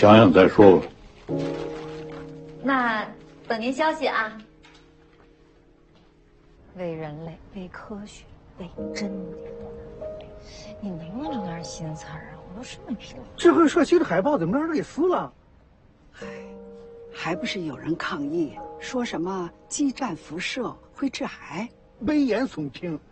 想想再说吧。 那等您消息啊。 为人类，为科学，为真理。你能不能留点心思啊？我都生了气了。 智慧社区的海报怎么让人给撕了？ 唉，还不是有人抗议，说什么激战辐射会致癌， 危言耸听。